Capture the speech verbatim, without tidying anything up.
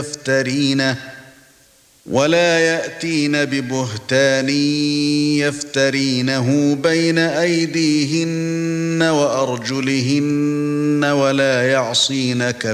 يفترينه ولا يأتين ببهتان يفترينه بين أيديهن وأرجلهن ولا يعصينك